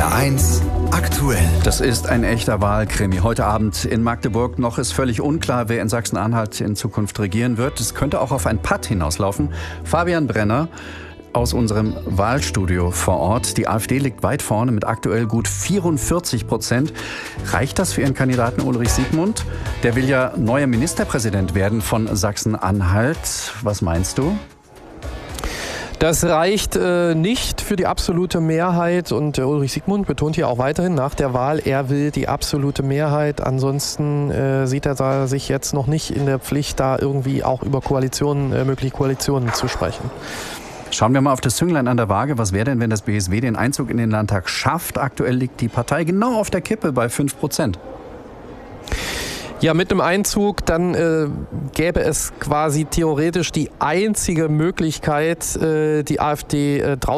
HR1 aktuell. Das ist ein echter Wahlkrimi. Heute Abend in Magdeburg. Noch ist völlig unklar, wer in Sachsen-Anhalt in Zukunft regieren wird. Es könnte auch auf ein Patt hinauslaufen. Fabian Brenner aus unserem Wahlstudio vor Ort. Die AfD liegt weit vorne mit aktuell gut 44%. Reicht das für Ihren Kandidaten Ulrich Siegmund? Der will ja neuer Ministerpräsident werden von Sachsen-Anhalt. Was meinst du? Das reicht nicht für die absolute Mehrheit und Ulrich Siegmund betont hier auch weiterhin nach der Wahl, er will die absolute Mehrheit. Ansonsten sieht er sich jetzt noch nicht in der Pflicht, da irgendwie auch über mögliche Koalitionen zu sprechen. Schauen wir mal auf das Zünglein an der Waage. Was wäre denn, wenn das BSW den Einzug in den Landtag schafft? Aktuell liegt die Partei genau auf der Kippe bei 5%. Ja, mit einem Einzug, dann gäbe es quasi theoretisch die einzige Möglichkeit, die AfD draußen